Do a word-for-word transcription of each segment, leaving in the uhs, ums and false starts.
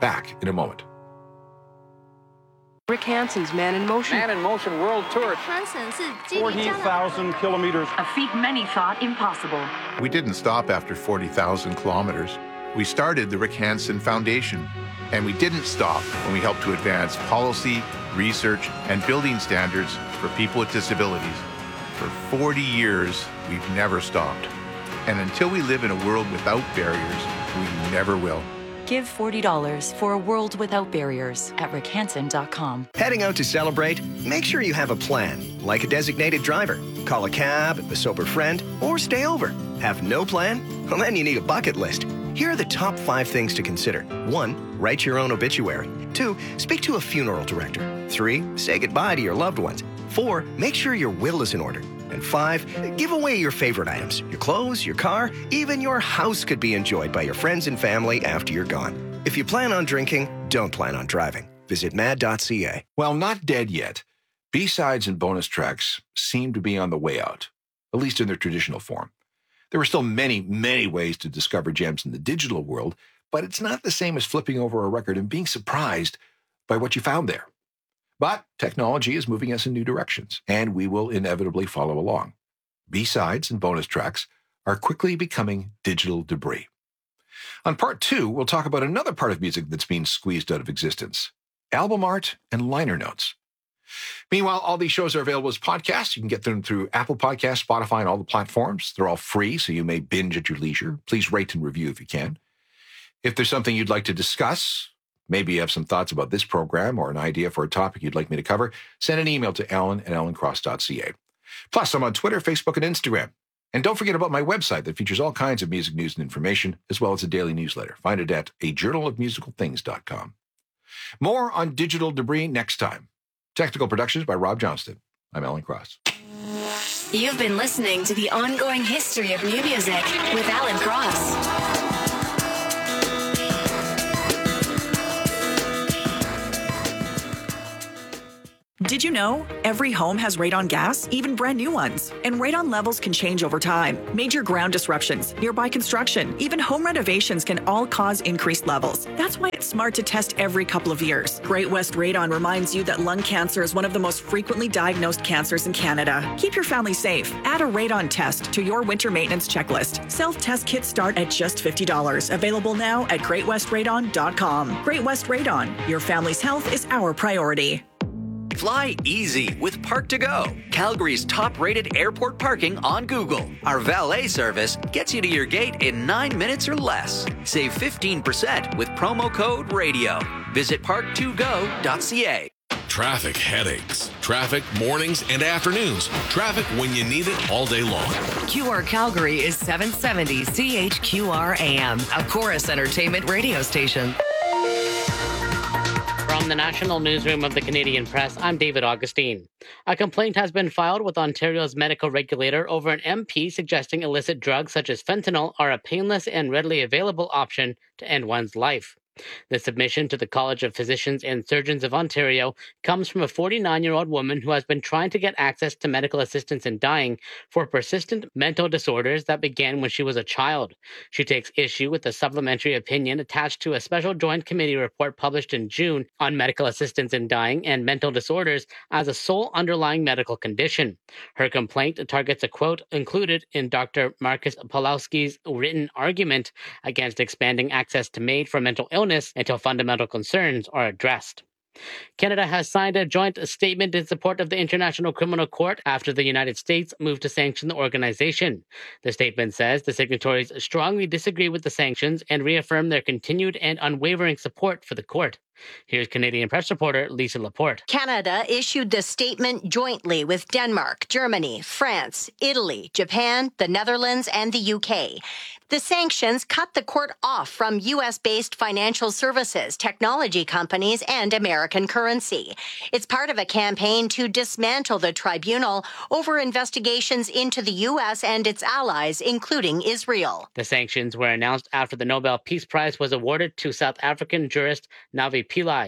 Back in a moment. Rick Hansen's Man in Motion. Man in Motion World Tour. forty thousand kilometers. A feat many thought impossible. We didn't stop after forty thousand kilometers. We started the Rick Hansen Foundation, and we didn't stop when we helped to advance policy, research, and building standards for people with disabilities. For forty years, we've never stopped. And until we live in a world without barriers, we never will. Give forty dollars for a world without barriers at rick hansen dot com. Heading out to celebrate? Make sure you have a plan, like a designated driver. Call a cab, a sober friend, or stay over. Have no plan? Well, then you need a bucket list. Here are the top five things to consider. One, write your own obituary. Two, speak to a funeral director. Three, say goodbye to your loved ones. Four, make sure your will is in order. And five, give away your favorite items. Your clothes, your car, even your house could be enjoyed by your friends and family after you're gone. If you plan on drinking, don't plan on driving. Visit mad dot c a. Well, not dead yet. B-sides and bonus tracks seem to be on the way out, at least in their traditional form. There are still many, many ways to discover gems in the digital world, but it's not the same as flipping over a record and being surprised by what you found there. But technology is moving us in new directions, and we will inevitably follow along. B-sides and bonus tracks are quickly becoming digital debris. On part two, we'll talk about another part of music that's being squeezed out of existence, album art and liner notes. Meanwhile, all these shows are available as podcasts. You can get them through Apple Podcasts, Spotify, and all the platforms. They're all free, so you may binge at your leisure. Please rate and review if you can. If there's something you'd like to discuss, maybe you have some thoughts about this program or an idea for a topic you'd like me to cover, send an email to alan at alan cross dot c a. Plus, I'm on Twitter, Facebook, and Instagram. And don't forget about my website that features all kinds of music news and information, as well as a daily newsletter. Find it at a journal of musical things dot com. More on digital debris next time. Technical productions by Rob Johnston. I'm Alan Cross. You've been listening to The Ongoing History of New Music with Alan Cross. Did you know every home has radon gas, even brand new ones? And radon levels can change over time. Major ground disruptions, nearby construction, even home renovations can all cause increased levels. That's why it's smart to test every couple of years. Great West Radon reminds you that lung cancer is one of the most frequently diagnosed cancers in Canada. Keep your family safe. Add a radon test to your winter maintenance checklist. Self-test kits start at just fifty dollars. Available now at great west radon dot com. Great West Radon. Your family's health is our priority. Fly easy with Park to Go, Calgary's top-rated airport parking on Google. Our valet service gets you to your gate in nine minutes or less. Save fifteen percent with promo code RADIO. Visit park to go dot c a. Traffic headaches. Traffic mornings and afternoons. Traffic when you need it all day long. Q R Calgary is seven seventy C H Q R A M, a Chorus Entertainment radio station. From the National Newsroom of the Canadian Press, I'm David Augustine. A complaint has been filed with Ontario's medical regulator over an M P suggesting illicit drugs such as fentanyl are a painless and readily available option to end one's life. The submission to the College of Physicians and Surgeons of Ontario comes from a forty-nine-year-old woman who has been trying to get access to medical assistance in dying for persistent mental disorders that began when she was a child. She takes issue with the supplementary opinion attached to a special Joint Committee report published in June on medical assistance in dying and mental disorders as a sole underlying medical condition. Her complaint targets a quote included in Doctor Marcus Pawlowski's written argument against expanding access to MAID for mental illness until fundamental concerns are addressed. Canada has signed a joint statement in support of the International Criminal Court after the United States moved to sanction the organization. The statement says the signatories strongly disagree with the sanctions and reaffirm their continued and unwavering support for the court. Here's Canadian Press reporter Lisa Laporte. Canada issued the statement jointly with Denmark, Germany, France, Italy, Japan, the Netherlands, and the U K. The sanctions cut the court off from U S-based financial services, technology companies, and American currency. It's part of a campaign to dismantle the tribunal over investigations into the U S and its allies, including Israel. The sanctions were announced after the Nobel Peace Prize was awarded to South African jurist Navi Pillay.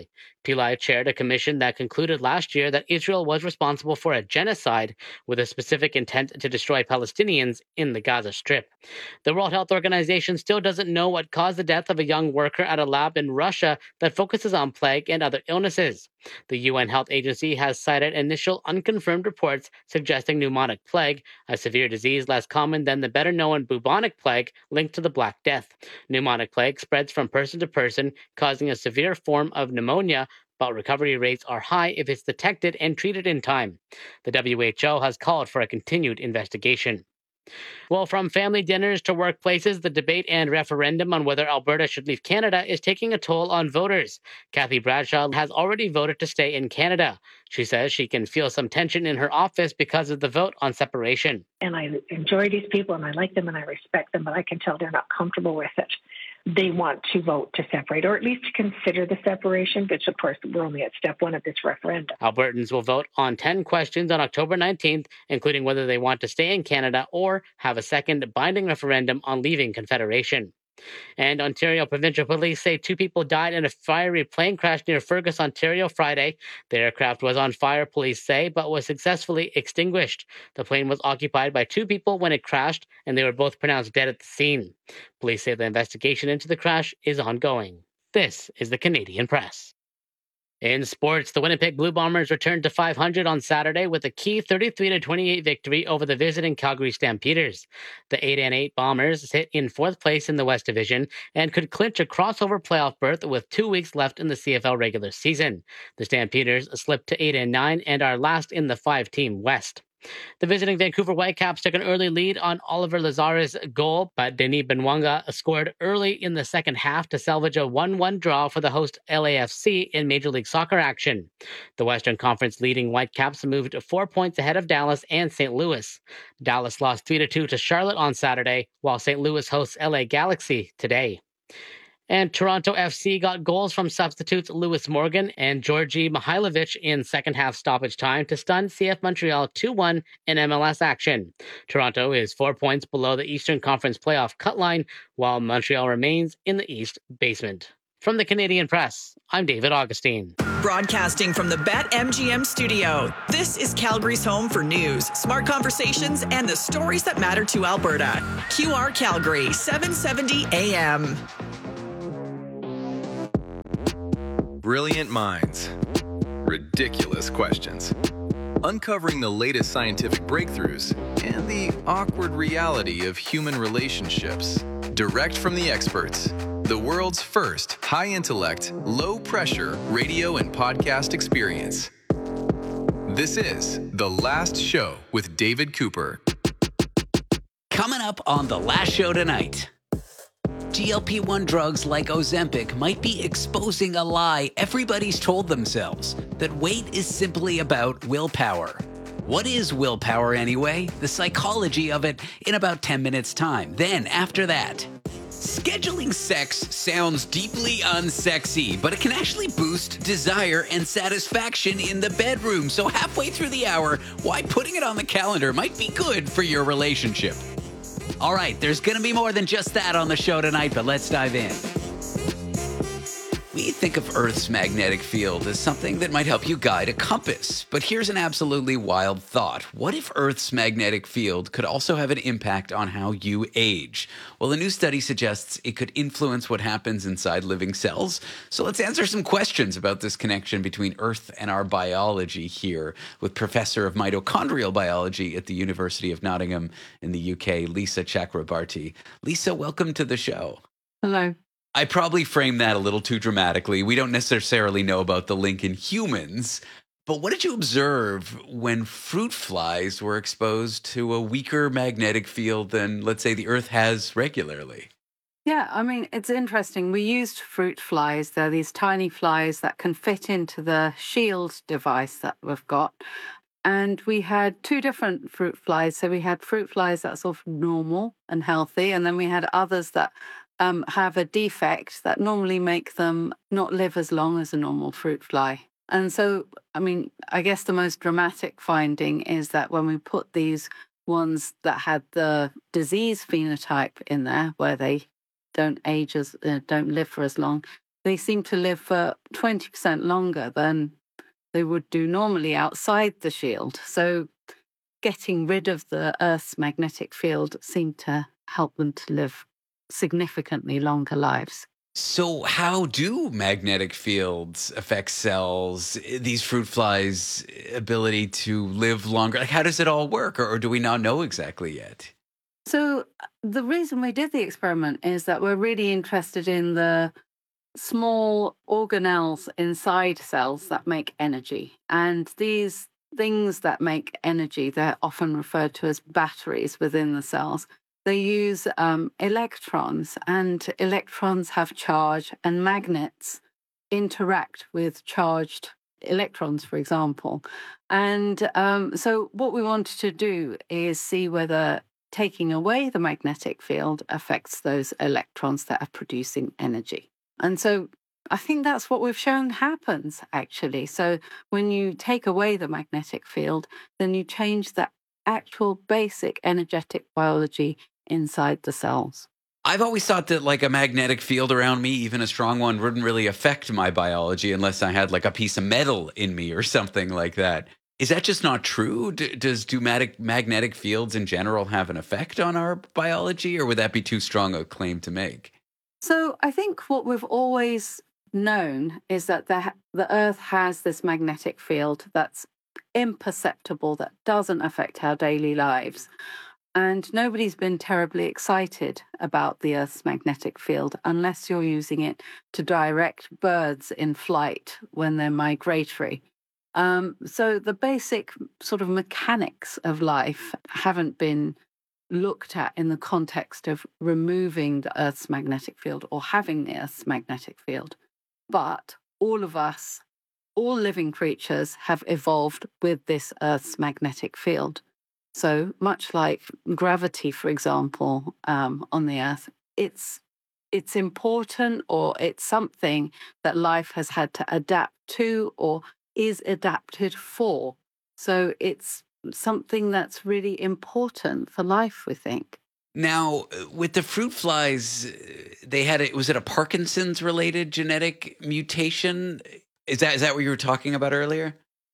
Pillai chaired a commission that concluded last year that Israel was responsible for a genocide with a specific intent to destroy Palestinians in the Gaza Strip. The World Health Organization still doesn't know what caused the death of a young worker at a lab in Russia that focuses on plague and other illnesses. The U N Health Agency has cited initial unconfirmed reports suggesting pneumonic plague, a severe disease less common than the better-known bubonic plague linked to the Black Death. Pneumonic plague spreads from person to person, causing a severe form of pneumonia, but recovery rates are high if it's detected and treated in time. The W H O has called for a continued investigation. Well, from family dinners to workplaces, the debate and referendum on whether Alberta should leave Canada is taking a toll on voters. Kathy Bradshaw has already voted to stay in Canada. She says she can feel some tension in her office because of the vote on separation. And I enjoy these people and I like them and I respect them, but I can tell they're not comfortable with it. They want to vote to separate, or at least to consider the separation, which, of course, we're only at step one of this referendum. Albertans will vote on ten questions on October nineteenth, including whether they want to stay in Canada or have a second binding referendum on leaving Confederation. And Ontario Provincial Police say two people died in a fiery plane crash near Fergus, Ontario, Friday. The aircraft was on fire, police say, but was successfully extinguished. The plane was occupied by two people when it crashed, and they were both pronounced dead at the scene. Police say the investigation into the crash is ongoing. This is the Canadian Press. In sports, the Winnipeg Blue Bombers returned to five hundred on Saturday with a key thirty-three to twenty-eight victory over the visiting Calgary Stampeders. The eight and eight Bombers sit in fourth place in the West Division and could clinch a crossover playoff berth with two weeks left in the C F L regular season. The Stampeders slipped to eight and nine and are last in the five-team West. The visiting Vancouver Whitecaps took an early lead on Oliver Lazar's goal, but Denis Benwanga scored early in the second half to salvage a one one draw for the host L A F C in Major League Soccer action. The Western Conference leading Whitecaps moved four points ahead of Dallas and Saint Louis. Dallas lost three to two to Charlotte on Saturday, while Saint Louis hosts L A Galaxy today. And Toronto F C got goals from substitutes Lewis Morgan and Georgi Mihailovic in second-half stoppage time to stun C F Montreal two one in M L S action. Toronto is four points below the Eastern Conference playoff cut line, while Montreal remains in the East basement. From the Canadian Press, I'm David Augustine. Broadcasting from the BetMGM studio, this is Calgary's home for news, smart conversations, and the stories that matter to Alberta. Q R Calgary, seven seventy A M. Brilliant minds. Ridiculous questions. Uncovering the latest scientific breakthroughs and the awkward reality of human relationships. Direct from the experts. The world's first high-intellect, low-pressure radio and podcast experience. This is The Last Show with David Cooper. Coming up on The Last Show tonight. G L P one drugs like Ozempic might be exposing a lie everybody's told themselves, that weight is simply about willpower. What is willpower anyway? The psychology of it in about ten minutes time. Then after that, scheduling sex sounds deeply unsexy, but it can actually boost desire and satisfaction in the bedroom. So halfway through the hour, why putting it on the calendar might be good for your relationship. All right, there's going to be more than just that on the show tonight, but let's dive in. We think of Earth's magnetic field as something that might help you guide a compass. But here's an absolutely wild thought. What if Earth's magnetic field could also have an impact on how you age? Well, a new study suggests it could influence what happens inside living cells. So let's answer some questions about this connection between Earth and our biology here with Professor of Mitochondrial Biology at the University of Nottingham in the U K, Lisa Chakrabarty. Lisa, welcome to the show. Hello. I probably framed that a little too dramatically. We don't necessarily know about the link in humans, but what did you observe when fruit flies were exposed to a weaker magnetic field than, let's say, the Earth has regularly? Yeah, I mean, it's interesting. We used fruit flies. They're these tiny flies that can fit into the shield device that we've got. And we had two different fruit flies. So we had fruit flies that's sort of normal and healthy, and then we had others that Um, have a defect that normally make them not live as long as a normal fruit fly. And so, I mean, I guess the most dramatic finding is that when we put these ones that had the disease phenotype in there, where they don't age as, uh, don't live for as long, they seem to live for twenty percent longer than they would do normally outside the shield. So getting rid of the Earth's magnetic field seemed to help them to live significantly longer lives. So how do magnetic fields affect cells, these fruit flies' ability to live longer? Like, how does it all work, or, or do we not know exactly yet? So the reason we did the experiment is that we're really interested in the small organelles inside cells that make energy. And these things that make energy, they're often referred to as batteries within the cells. They use um, electrons, and electrons have charge, and magnets interact with charged electrons, for example. And um, so what we wanted to do is see whether taking away the magnetic field affects those electrons that are producing energy. And so I think that's what we've shown happens, actually. So when you take away the magnetic field, then you change the actual basic energetic biology inside the cells. I've always thought that like a magnetic field around me, even a strong one, wouldn't really affect my biology unless I had like a piece of metal in me or something like that. Is that just not true? D- does do mag- magnetic fields in general have an effect on our biology, or would that be too strong a claim to make? So I think what we've always known is that the, the Earth has this magnetic field that's imperceptible, that doesn't affect our daily lives. And nobody's been terribly excited about the Earth's magnetic field unless you're using it to direct birds in flight when they're migratory. Um, so the basic sort of mechanics of life haven't been looked at in the context of removing the Earth's magnetic field or having the Earth's magnetic field. But all of us, all living creatures, have evolved with this Earth's magnetic field. So much like gravity, for example, um, on the Earth, it's it's important, or it's something that life has had to adapt to or is adapted for. So it's something that's really important for life, we think. Now, with the fruit flies, they had it. Was it a Parkinson's related genetic mutation? Is that is that what you were talking about earlier?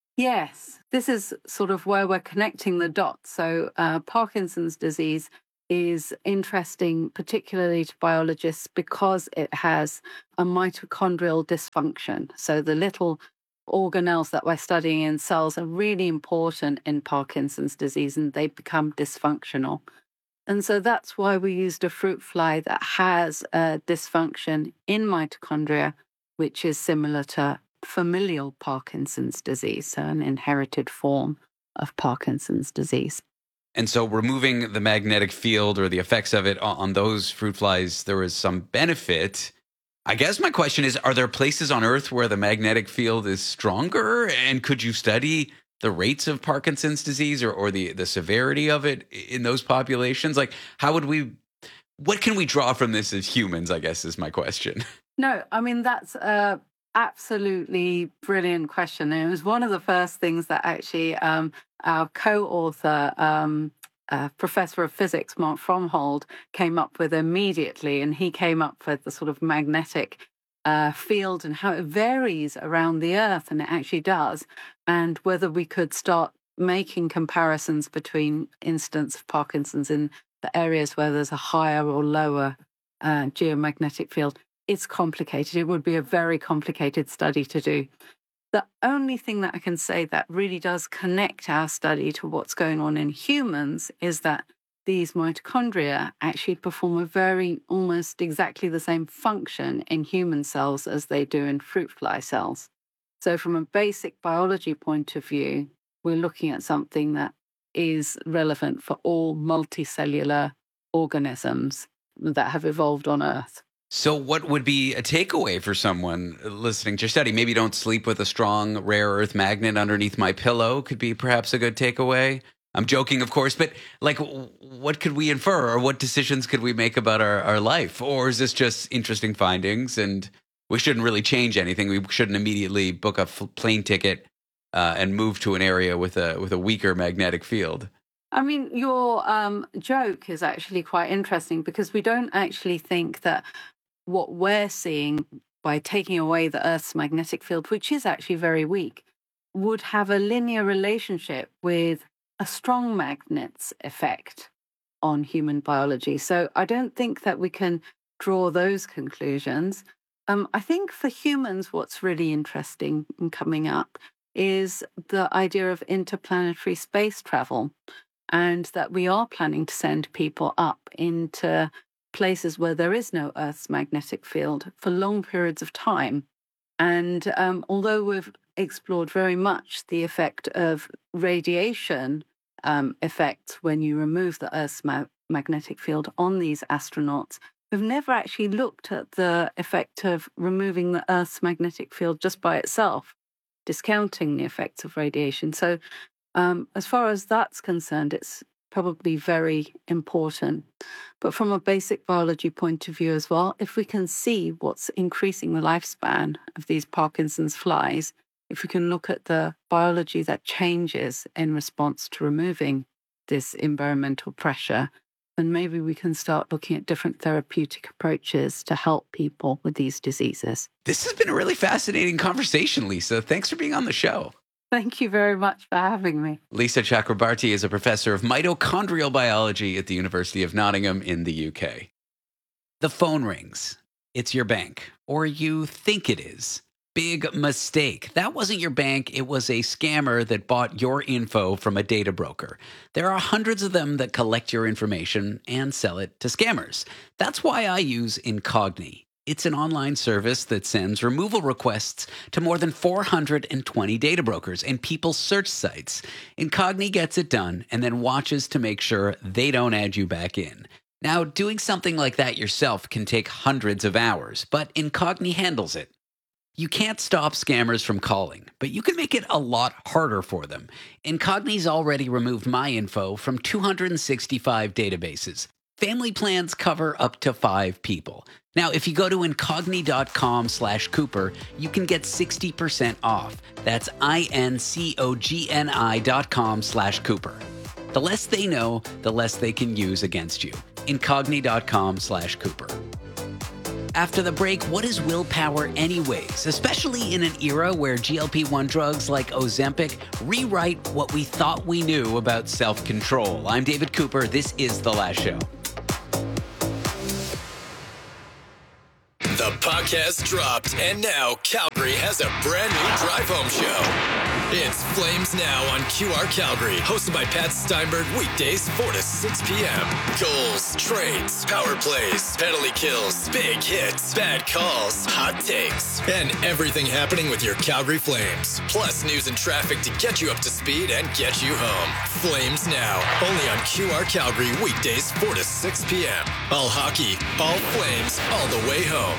Yes, this is sort of where we're connecting the dots. So uh, Parkinson's disease is interesting, particularly to biologists, because it has a mitochondrial dysfunction. So the little organelles that we're studying in cells are really important in Parkinson's disease, and they become dysfunctional. And so that's why we used a fruit fly that has a dysfunction in mitochondria, which is similar to familial Parkinson's disease, so an inherited form of Parkinson's disease. And so removing the magnetic field or the effects of it on those fruit flies, there was some benefit. I guess my question is, are there places on Earth where the magnetic field is stronger? And could you study the rates of Parkinson's disease or, or the, the severity of it in those populations? Like, how would we, what can we draw from this as humans, I guess is my question. No, I mean, that's a absolutely brilliant question. And it was one of the first things that actually um, our co-author, um, uh, Professor of Physics, Mark Fromhold, came up with immediately. And he came up with the sort of magnetic uh, field and how it varies around the Earth, and it actually does, and whether we could start making comparisons between incidents of Parkinson's in the areas where there's a higher or lower uh, geomagnetic field. It's complicated. It would be a very complicated study to do. The only thing that I can say that really does connect our study to what's going on in humans is that these mitochondria actually perform a very, almost exactly the same function in human cells as they do in fruit fly cells. So from a basic biology point of view, we're looking at something that is relevant for all multicellular organisms that have evolved on Earth. So what would be a takeaway for someone listening to your study? Maybe don't sleep with a strong rare earth magnet underneath my pillow could be perhaps a good takeaway. I'm joking, of course, but like, what could we infer, or what decisions could we make about our, our life? Or is this just interesting findings and we shouldn't really change anything? We shouldn't immediately book a f- plane ticket uh, and move to an area with a with a weaker magnetic field? I mean, your um, joke is actually quite interesting because we don't actually think that what we're seeing by taking away the Earth's magnetic field, which is actually very weak, would have a linear relationship with a strong magnet's effect on human biology. So I don't think that we can draw those conclusions. Um, I think for humans, what's really interesting and coming up is the idea of interplanetary space travel, and that we are planning to send people up into places where there is no Earth's magnetic field for long periods of time. And um, although we've explored very much the effect of radiation um, effects when you remove the Earth's ma- magnetic field on these astronauts, we've never actually looked at the effect of removing the Earth's magnetic field just by itself, discounting the effects of radiation. So um, as far as that's concerned, it's probably very important. But from a basic biology point of view as well, if we can see what's increasing the lifespan of these Parkinson's flies, if we can look at the biology that changes in response to removing this environmental pressure, then maybe we can start looking at different therapeutic approaches to help people with these diseases. This has been a really fascinating conversation, Lisa. Thanks for being on the show. Thank you very much for having me. Lisa Chakrabarty is a professor of mitochondrial biology at the University of Nottingham in the U K. The phone rings. It's your bank, or you think it is. Big mistake. That wasn't your bank. It was a scammer that bought your info from a data broker. There are hundreds of them that collect your information and sell it to scammers. That's why I use Incogni. It's an online service that sends removal requests to more than four hundred twenty data brokers and people's search sites. Incogni gets it done and then watches to make sure they don't add you back in. Now, doing something like that yourself can take hundreds of hours, but Incogni handles it. You can't stop scammers from calling, but you can make it a lot harder for them. Incogni's already removed my info from two hundred sixty-five databases. Family plans cover up to five people. Now, if you go to incogni.com slash Cooper, you can get sixty percent off. That's I-N-C-O-G-N-I dot com slash Cooper. The less they know, the less they can use against you. Incogni.com slash Cooper. After the break, what is willpower anyways? Especially in an era where G L P one drugs like Ozempic rewrite what we thought we knew about self-control. I'm David Cooper. This is The Last Show. The podcast dropped, and now Calgary has a brand new drive home show. It's Flames Now on Q R Calgary, hosted by Pat Steinberg, weekdays four to six p.m. Goals, trades, power plays, penalty kills, big hits, bad calls, hot takes, and everything happening with your Calgary Flames. Plus news and traffic to get you up to speed and get you home. Flames Now, only on Q R Calgary, weekdays four to six p.m. All hockey, all Flames, all the way home.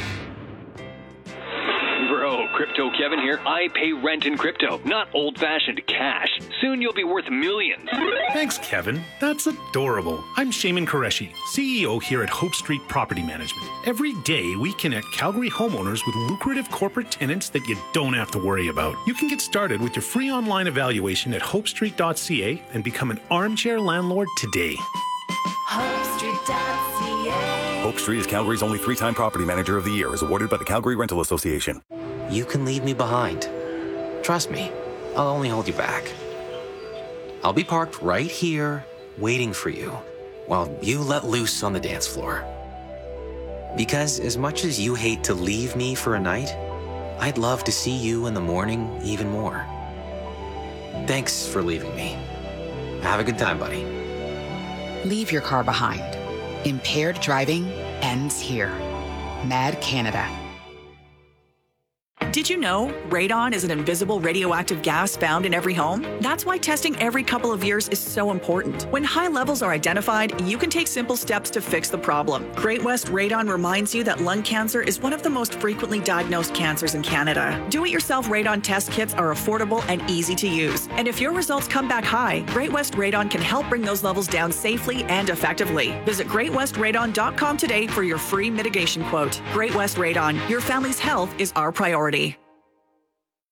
Bro, Crypto Kevin here. I pay rent in crypto, not old-fashioned cash. Soon you'll be worth millions. Thanks, Kevin. That's adorable. I'm Shaiman Qureshi, C E O here at Hope Street Property Management. Every day, we connect Calgary homeowners with lucrative corporate tenants that you don't have to worry about. You can get started with your free online evaluation at hope street dot c a and become an armchair landlord today. hope street dot c a Hope Street is Calgary's only three-time property manager of the year, as awarded by the Calgary Rental Association. You can leave me behind. Trust me, I'll only hold you back. I'll be parked right here, waiting for you, while you let loose on the dance floor. Because as much as you hate to leave me for a night, I'd love to see you in the morning even more. Thanks for leaving me. Have a good time, buddy. Leave your car behind. Impaired driving ends here. Mad Canada. Did you know radon is an invisible radioactive gas found in every home? That's why testing every couple of years is so important. When high levels are identified, you can take simple steps to fix the problem. Great West Radon reminds you that lung cancer is one of the most frequently diagnosed cancers in Canada. Do-it-yourself radon test kits are affordable and easy to use. And if your results come back high, Great West Radon can help bring those levels down safely and effectively. Visit great west radon dot com today for your free mitigation quote. Great West Radon, your family's health is our priority.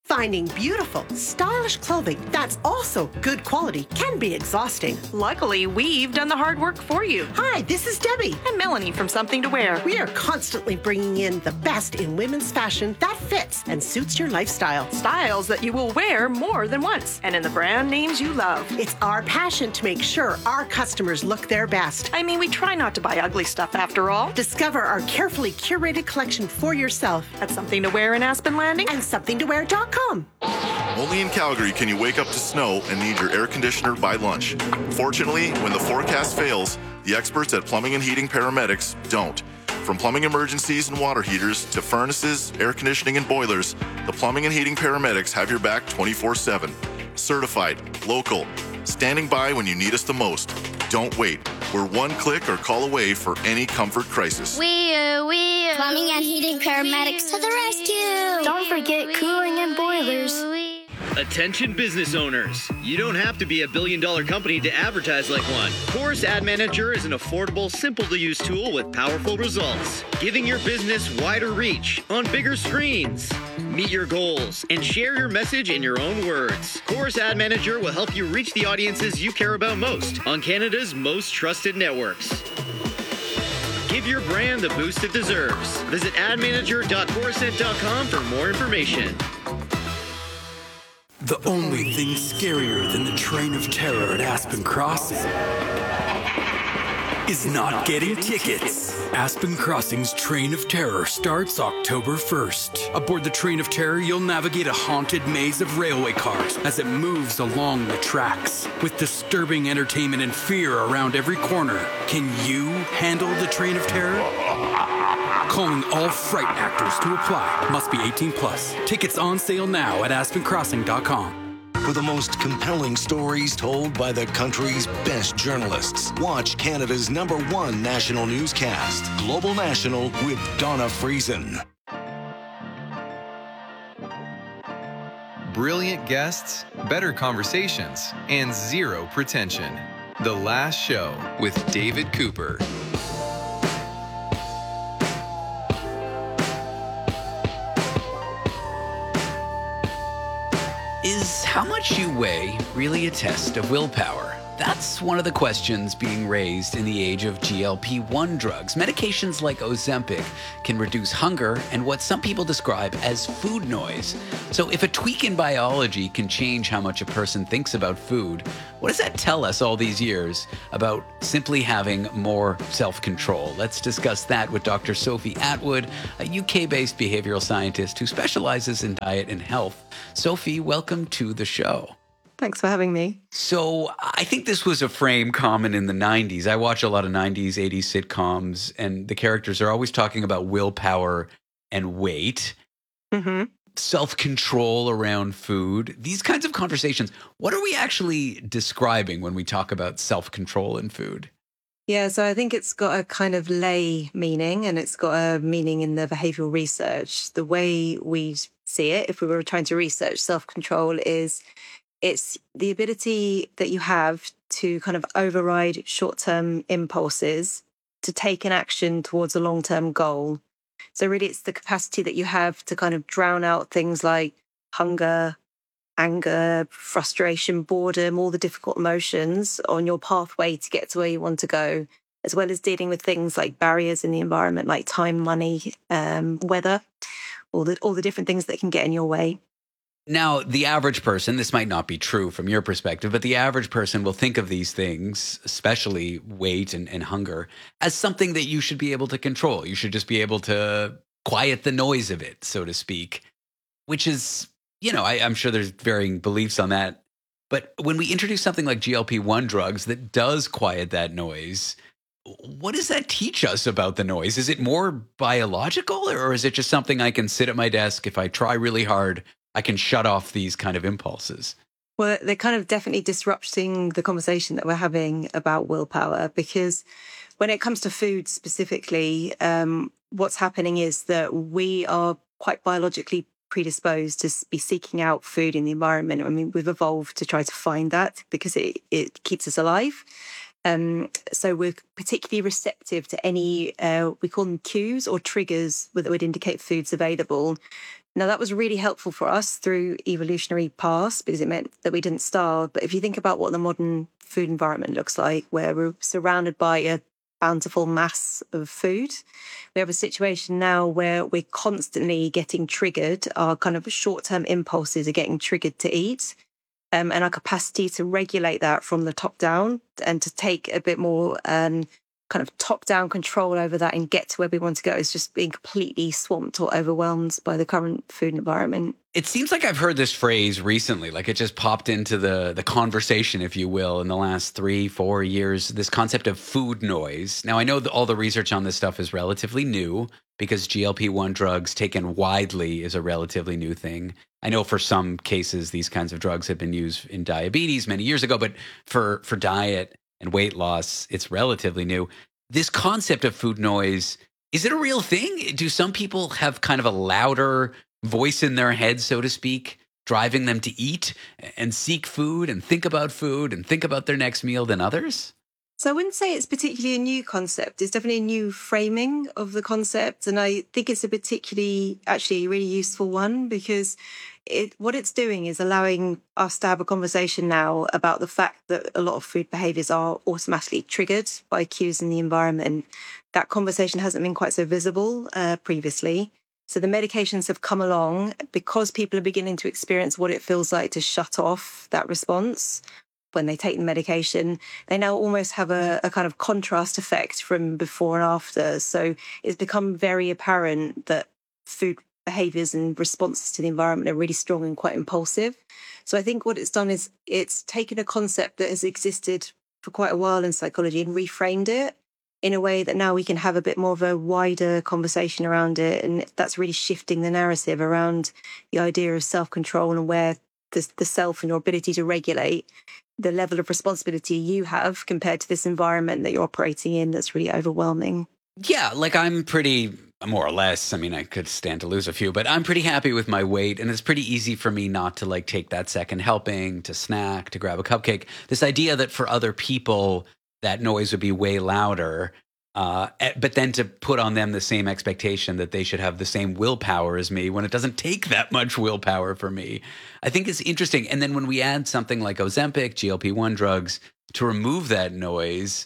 Finding beautiful, stylish clothing that's also good quality can be exhausting. Luckily, we've done the hard work for you. Hi, this is Debbie. And Melanie from Something to Wear. We are constantly bringing in the best in women's fashion that fits and suits your lifestyle. Styles that you will wear more than once, and in the brand names you love. It's our passion to make sure our customers look their best. I mean, we try not to buy ugly stuff after all. Discover our carefully curated collection for yourself at Something to Wear in Aspen Landing and something to wear dot com. Only in Calgary can you wake up to snow and need your air conditioner by lunch. Fortunately, when the forecast fails, the experts at Plumbing and Heating Paramedics don't. From plumbing emergencies and water heaters to furnaces, air conditioning, and boilers, the Plumbing and Heating Paramedics have your back twenty-four seven. Certified, local, standing by when you need us the most. Don't wait. We're one click or call away for any comfort crisis. We, uh, we, uh, Plumbing and Heating Paramedics to the rescue. Don't forget cooling and boilers. Attention business owners. You don't have to be a billion dollar company to advertise like one. Chorus Ad Manager is an affordable, simple to use tool with powerful results, giving your business wider reach on bigger screens. Meet your goals and share your message in your own words. Chorus Ad Manager will help you reach the audiences you care about most on Canada's most trusted networks. Give your brand the boost it deserves. Visit ad manager dot chorusnet dot com for more information. The only thing scarier than the train of terror at Aspen Crossing is not getting tickets. Aspen Crossing's Train of Terror starts October first. Aboard the Train of Terror, you'll navigate a haunted maze of railway cars as it moves along the tracks. With disturbing entertainment and fear around every corner, can you handle the Train of Terror? Calling all fright actors to apply. Must be eighteen plus. Tickets on sale now at aspen crossing dot com. For the most compelling stories told by the country's best journalists, watch Canada's number one national newscast, Global National with Donna Friesen. Brilliant guests, better conversations, and zero pretension. The Last Show with David Cooper. Is how much you weigh really a test of willpower? That's one of the questions being raised in the age of G L P one drugs. Medications like Ozempic can reduce hunger and what some people describe as food noise. So if a tweak in biology can change how much a person thinks about food, what does that tell us all these years about simply having more self-control? Let's discuss that with Doctor Sophie Atwood, a U K-based behavioral scientist who specializes in diet and health. Sophie, welcome to the show. Thanks for having me. So I think this was a frame common in the nineties. I watch a lot of nineties, eighties sitcoms, and the characters are always talking about willpower and weight, mm-hmm. self-control around food, these kinds of conversations. What are we actually describing when we talk about self-control in food? Yeah, so I think it's got a kind of lay meaning, and it's got a meaning in the behavioral research. The way we see it, if we were trying to research self-control, is it's the ability that you have to kind of override short-term impulses to take an action towards a long-term goal. So really it's the capacity that you have to kind of drown out things like hunger, anger, frustration, boredom, all the difficult emotions on your pathway to get to where you want to go, as well as dealing with things like barriers in the environment, like time, money, um, weather, all the, all the different things that can get in your way. Now, the average person, this might not be true from your perspective, but the average person will think of these things, especially weight and, and hunger, as something that you should be able to control. You should just be able to quiet the noise of it, so to speak, which is, you know, I, I'm sure there's varying beliefs on that. But when we introduce something like G L P one drugs that does quiet that noise, what does that teach us about the noise? Is it more biological, or is it just something I can sit at my desk, if I try really hard, I can shut off these kind of impulses? Well, they're kind of definitely disrupting the conversation that we're having about willpower, because when it comes to food specifically, um, what's happening is that we are quite biologically predisposed to be seeking out food in the environment. I mean, we've evolved to try to find that because it, it keeps us alive. Um, so we're particularly receptive to any, uh, we call them cues or triggers that would indicate food's available. Now, that was really helpful for us through evolutionary paths because it meant that we didn't starve. But if you think about what the modern food environment looks like, where we're surrounded by a bountiful mass of food, we have a situation now where we're constantly getting triggered. Our kind of short-term impulses are getting triggered to eat. Um, and our capacity to regulate that from the top down and to take a bit more um, kind of top-down control over that and get to where we want to go is just being completely swamped or overwhelmed by the current food environment. It seems like I've heard this phrase recently, like it just popped into the, the conversation, if you will, in the last three, four years, this concept of food noise. Now, I know that all the research on this stuff is relatively new because G L P one drugs taken widely is a relatively new thing. I know for some cases, these kinds of drugs have been used in diabetes many years ago, but for, for diet and weight loss, it's relatively new. This concept of food noise, is it a real thing? Do some people have kind of a louder voice in their head, so to speak, driving them to eat and seek food and think about food and think about their next meal than others? So I wouldn't say it's particularly a new concept. It's definitely a new framing of the concept. And I think it's a particularly, actually, a really useful one because it, what it's doing is allowing us to have a conversation now about the fact that a lot of food behaviours are automatically triggered by cues in the environment. That conversation hasn't been quite so visible uh, previously. So the medications have come along because people are beginning to experience what it feels like to shut off that response. When they take the medication, they now almost have a, a kind of contrast effect from before and after. So it's become very apparent that food behaviours and responses to the environment are really strong and quite impulsive. So I think what it's done is it's taken a concept that has existed for quite a while in psychology and reframed it in a way that now we can have a bit more of a wider conversation around it. And that's really shifting the narrative around the idea of self-control and where the, the self and your ability to regulate the level of responsibility you have compared to this environment that you're operating in that's really overwhelming. Yeah, like I'm pretty, more or less, I mean, I could stand to lose a few, but I'm pretty happy with my weight. And it's pretty easy for me not to like take that second helping, to snack, to grab a cupcake. This idea that for other people, that noise would be way louder. Uh, but then to put on them the same expectation that they should have the same willpower as me when it doesn't take that much willpower for me, I think is interesting. And then when we add something like Ozempic, G L P one drugs to remove that noise,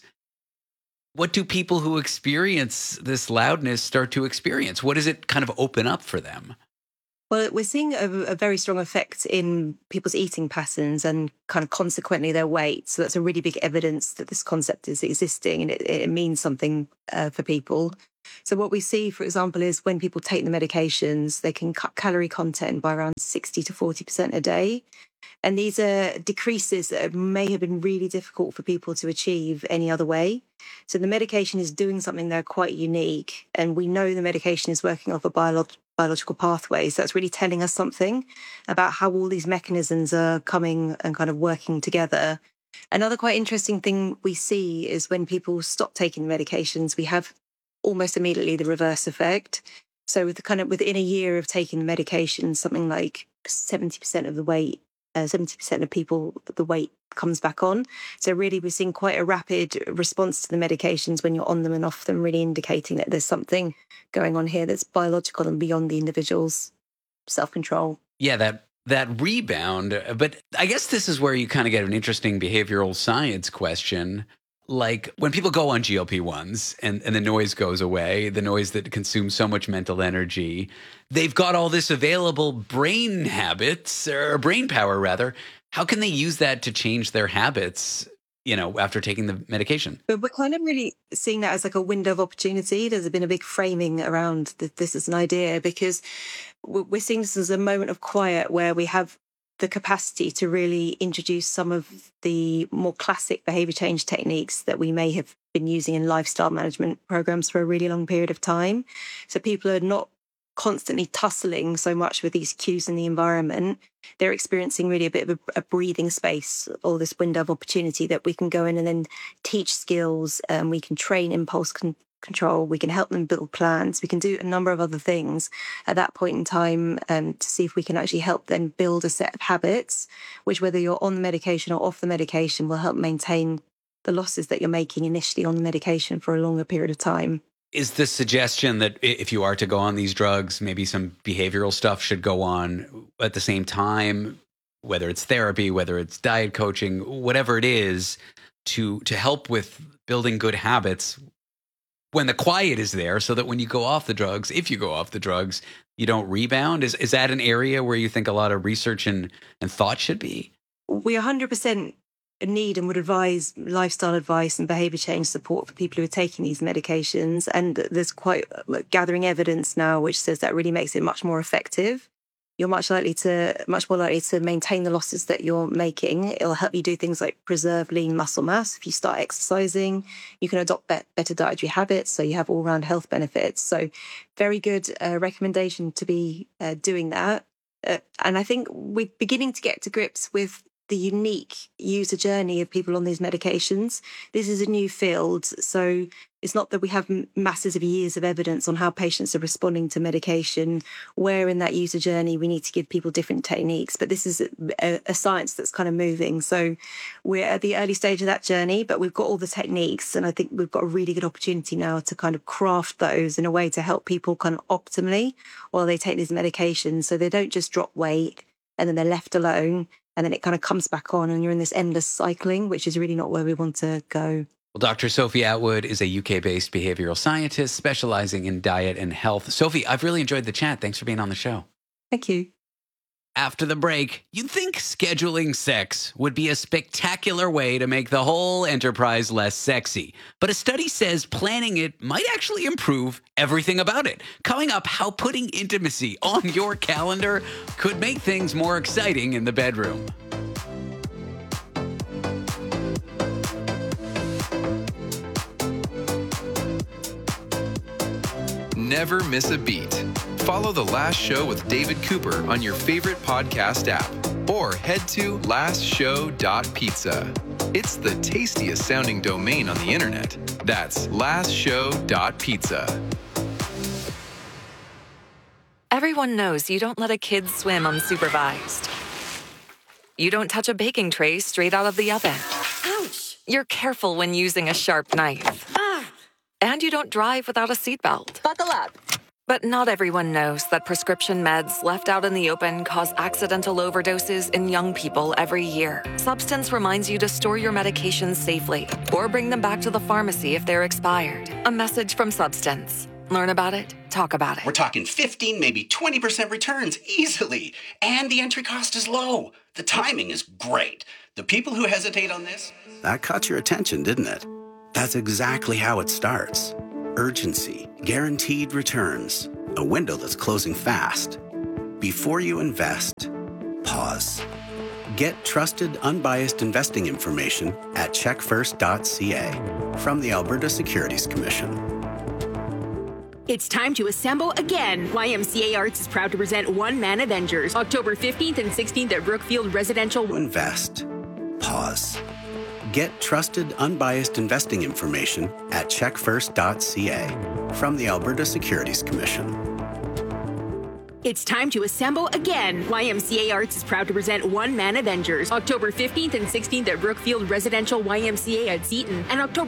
what do people who experience this loudness start to experience? What does it kind of open up for them? Well, we're seeing a, a very strong effect in people's eating patterns and kind of consequently their weight. So that's a really big evidence that this concept is existing and it, it means something uh, for people. So what we see, for example, is when people take the medications, they can cut calorie content by around sixty to forty percent a day. And these are decreases that may have been really difficult for people to achieve any other way. So the medication is doing something there quite unique. And we know the medication is working off a biolog- biological pathway. So that's really telling us something about how all these mechanisms are coming and kind of working together. Another quite interesting thing we see is when people stop taking the medications, we have almost immediately the reverse effect. So with the kind of within a year of taking the medication, something like seventy percent of the weight, uh, seventy percent of people, the weight comes back on. So really we're seeing quite a rapid response to the medications when you're on them and off them, really indicating that there's something going on here that's biological and beyond the individual's self-control. Yeah, that that rebound. But I guess this is where you kind of get an interesting behavioral science question. Like when people go on G L P ones and, and the noise goes away, the noise that consumes so much mental energy, they've got all this available brain habits or brain power rather. How can they use that to change their habits, you know, after taking the medication? But we're kind of really seeing that as like a window of opportunity. There's been a big framing around that this is an idea because we're seeing this as a moment of quiet where we have the capacity to really introduce some of the more classic behavior change techniques that we may have been using in lifestyle management programs for a really long period of time. So people are not constantly tussling so much with these cues in the environment. They're experiencing really a bit of a, a breathing space or this window of opportunity that we can go in and then teach skills. Um, we can train impulse con- control. We can help them build plans. We can do a number of other things at that point in time um, to see if we can actually help them build a set of habits, which whether you're on the medication or off the medication will help maintain the losses that you're making initially on the medication for a longer period of time. Is the suggestion that if you are to go on these drugs, maybe some behavioral stuff should go on at the same time, whether it's therapy, whether it's diet coaching, whatever it is, to to help with building good habits when the quiet is there, so that when you go off the drugs, if you go off the drugs, you don't rebound? Is is that an area where you think a lot of research and, and thought should be? We one hundred percent need and would advise lifestyle advice and behaviour change support for people who are taking these medications. And there's quite like, gathering evidence now which says that really makes it much more effective. You're much likely to, much more likely to maintain the losses that you're making. It'll help you do things like preserve lean muscle mass. If you start exercising, you can adopt be- better dietary habits, so you have all-round health benefits. So very good uh, recommendation to be uh, doing that. Uh, and I think we're beginning to get to grips with the unique user journey of people on these medications. This is a new field, so it's not that we have masses of years of evidence on how patients are responding to medication, where in that user journey we need to give people different techniques, but this is a, a science that's kind of moving. So we're at the early stage of that journey, but we've got all the techniques, and I think we've got a really good opportunity now to kind of craft those in a way to help people kind of optimally while they take these medications, so they don't just drop weight and then they're left alone, and then it kind of comes back on and you're in this endless cycling, which is really not where we want to go. Well, Doctor Sophie Atwood is a U K-based behavioral scientist specializing in diet and health. Sophie, I've really enjoyed the chat. Thanks for being on the show. Thank you. After the break, you'd think scheduling sex would be a spectacular way to make the whole enterprise less sexy. But a study says planning it might actually improve everything about it. Coming up, how putting intimacy on your calendar could make things more exciting in the bedroom. Never miss a beat. Follow The Last Show with David Cooper on your favorite podcast app, or head to last show dot pizza. It's the tastiest sounding domain on the internet. That's last show dot pizza. Everyone knows you don't let a kid swim unsupervised. You don't touch a baking tray straight out of the oven. Ouch! You're careful when using a sharp knife. Ah! And you don't drive without a seatbelt. Buckle up. But not everyone knows that prescription meds left out in the open cause accidental overdoses in young people every year. Substance reminds you to store your medications safely or bring them back to the pharmacy if they're expired. A message from Substance. Learn about it, talk about it. We're talking fifteen, maybe twenty percent returns easily. And the entry cost is low. The timing is great. The people who hesitate on this... That caught your attention, didn't it? That's exactly how it starts. Urgency, guaranteed returns, a window that's closing fast. Before you invest, pause. Get trusted, unbiased investing information at check first dot c a from the Alberta Securities Commission. It's time to assemble again. Y M C A Arts is proud to present One Man Avengers, October fifteenth and sixteenth at Brookfield Residential. Invest, pause. Get trusted, unbiased investing information at check first dot c a from the Alberta Securities Commission. It's time to assemble again. Y M C A Arts is proud to present One Man Avengers, October fifteenth and sixteenth at Brookfield Residential Y M C A at Seton, and October